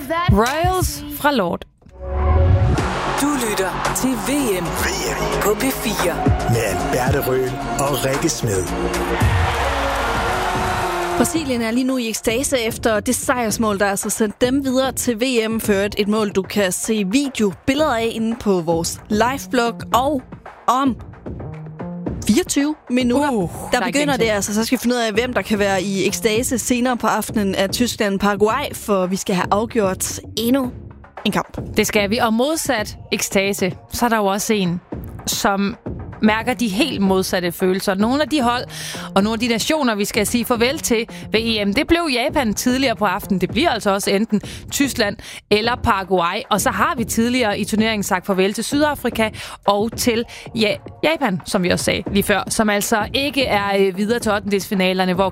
Royals fra Lord. Du lytter til VM på P4 med Alberte Røhl og Rikke Smed. Brasilien er lige nu i ekstase efter det sejrsmål, der altså sendt dem videre til VM. Ført et mål, du kan se billeder af inde på vores liveblog. Og om 24 minutter, der begynder det altså. Så skal vi finde ud af, hvem der kan være i ekstase senere på aftenen af Tyskland-Paraguay, for vi skal have afgjort endnu en kamp. Det skal vi. Og modsat ekstase, så er der jo også en, som mærker de helt modsatte følelser. Nogle af de hold og nogle af de nationer, vi skal sige farvel til ved EM, det blev Japan tidligere på aftenen. Det bliver altså også enten Tyskland eller Paraguay. Og så har vi tidligere i turneringen sagt farvel til Sydafrika og til Japan, som vi også sagde lige før, som altså ikke er videre til 8. finalerne, hvor